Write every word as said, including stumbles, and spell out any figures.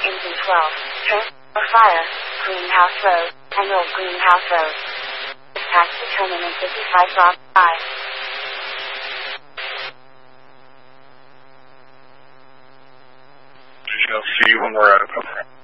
engine twelve, transfer fire, Greenhouse Road, and Old Greenhouse Road. Dispatch to terminal fifty-five block five. You'll see when we're out of